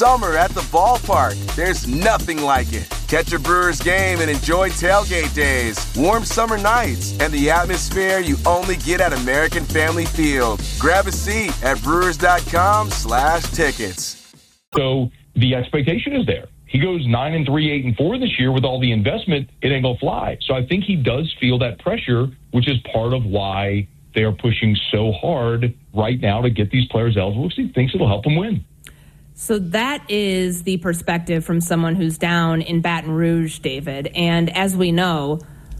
summer at the ballpark. There's nothing like it. Catch a Brewers game and enjoy tailgate days, warm summer nights, and the atmosphere you only get at American Family Field. Grab a seat at brewers.com/tickets. So the expectation is there. He goes 9-3, 8-4 this year with all the investment. It ain't gonna fly. So I think he does feel that pressure, which is part of why they are pushing so hard right now to get these players eligible, because he thinks it'll help them win. So that is the perspective from someone who's down in Baton Rouge, David. And as we know,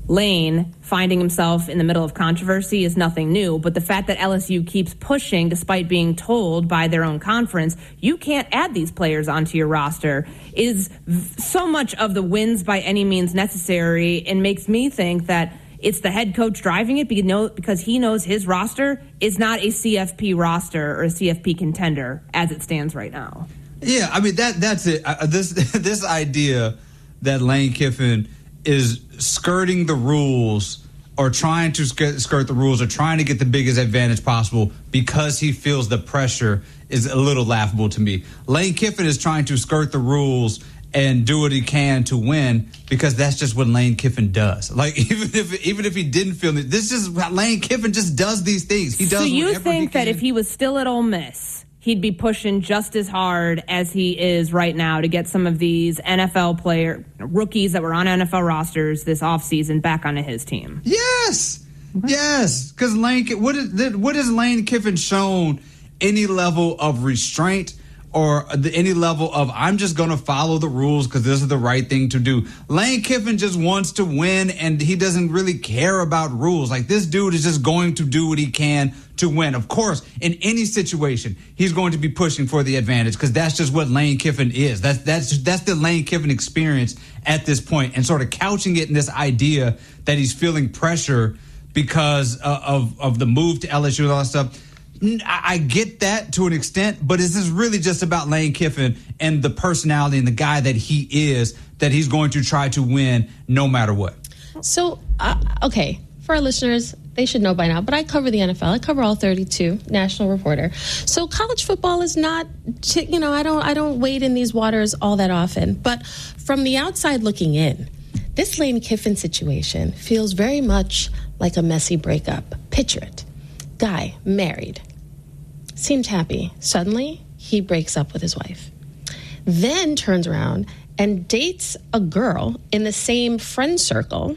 Lane finding himself in the middle of controversy is nothing new. But the fact that LSU keeps pushing, despite being told by their own conference, you can't add these players onto your roster, is so much of the wins by any means necessary, and makes me think that it's the head coach driving it because he knows his roster is not a CFP roster or a CFP contender as it stands right now. Yeah, I mean, that's it. This idea that Lane Kiffin is skirting the rules or trying to skirt the rules or trying to get the biggest advantage possible because he feels the pressure is a little laughable to me. Lane Kiffin is trying to skirt the rules and do what he can to win because that's just what Lane Kiffin does. Like, even if he didn't feel it, this is how Lane Kiffin just does these things. He does. So you think that if he was still at Ole Miss, he'd be pushing just as hard as he is right now to get some of these NFL rookies that were on NFL rosters this offseason back onto his team? Yes. Okay. Yes. Because what has Lane Kiffin shown any level of restraint or any level of, I'm just going to follow the rules because this is the right thing to do? Lane Kiffin just wants to win, and he doesn't really care about rules. Like, this dude is just going to do what he can to win. Of course, in any situation, he's going to be pushing for the advantage because that's just what Lane Kiffin is. That's the Lane Kiffin experience at this point, and sort of couching it in this idea that he's feeling pressure because of the move to LSU and all that stuff. I get that to an extent, but this is really just about Lane Kiffin and the personality and the guy that he is, that he's going to try to win no matter what. So, okay, for our listeners, they should know by now, but I cover the NFL. I cover all 32, national reporter. So college football is not, I don't wade in these waters all that often. But from the outside looking in, this Lane Kiffin situation feels very much like a messy breakup. Picture it. Guy, married, seemed happy. Suddenly, he breaks up with his wife. Then turns around and dates a girl in the same friend circle.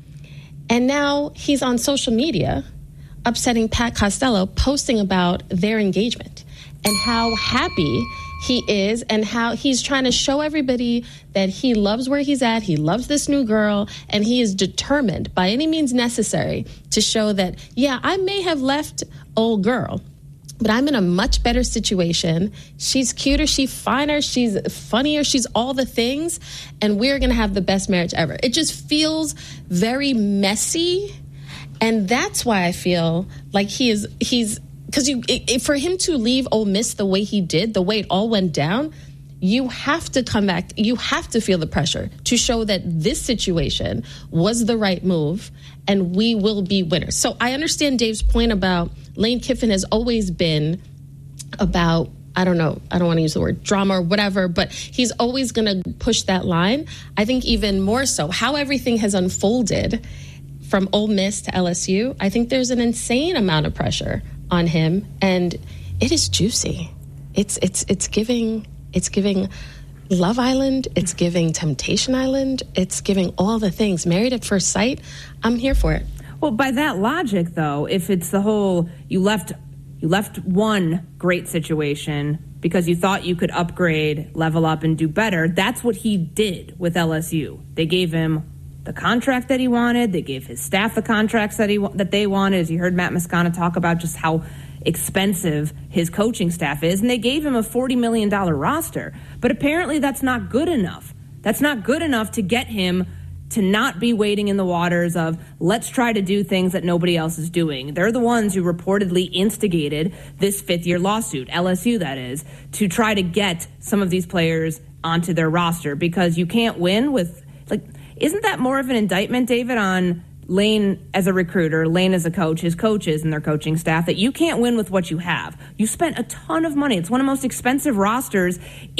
And now he's on social media upsetting Pat Costello, posting about their engagement and how happy he is and how he's trying to show everybody that he loves where he's at, he loves this new girl, and he is determined by any means necessary to show that, yeah, I may have left old girl, but I'm in a much better situation. She's cuter, she's finer, she's funnier, she's all the things, and we're going to have the best marriage ever. It just feels very messy, and that's why I feel like he's because for him to leave Ole Miss the way he did, the way it all went down, you have to come back. You have to feel the pressure to show that this situation was the right move and we will be winners. So I understand Dave's point about Lane Kiffin has always been about, I don't want to use the word drama or whatever, but he's always going to push that line. I think even more so how everything has unfolded from Ole Miss to LSU, I think there's an insane amount of pressure on him, and it is juicy. It's giving Love Island, it's giving Temptation Island, it's giving all the things. Married at First Sight, I'm here for it. Well, by that logic, though, if it's the whole you left one great situation because you thought you could upgrade, level up, and do better, that's what he did with LSU. They gave him the contract that he wanted. They gave his staff the contracts that they wanted. As you heard Matt Moscona talk about just how expensive his coaching staff is. And they gave him a $40 million roster. But apparently that's not good enough. That's not good enough to get him to not be wading in the waters of let's try to do things that nobody else is doing. They're the ones who reportedly instigated this fifth-year lawsuit, LSU that is, to try to get some of these players onto their roster because you can't win with, like, isn't that more of an indictment, David, on Lane as a recruiter, Lane as a coach, his coaches and their coaching staff, that you can't win with what you have? You spent a ton of money. It's one of the most expensive rosters